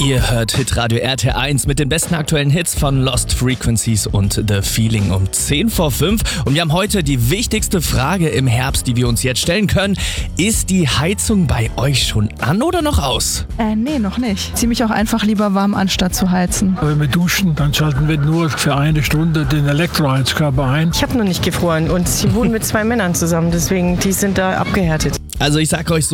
Ihr hört Hitradio RT1 mit den besten aktuellen Hits von Lost Frequencies und The Feeling um 10 vor 5. Und wir haben heute die wichtigste Frage im Herbst, die wir uns jetzt stellen können. Ist die Heizung bei euch schon an oder noch aus? Nee, noch nicht. Zieh mich auch einfach lieber warm an, statt zu heizen. Wenn wir duschen, dann schalten wir nur für eine Stunde den Elektroheizkörper ein. Ich habe noch nicht gefroren und ich wohne mit 2 Männern zusammen, deswegen die sind da abgehärtet. Also ich sag euch so,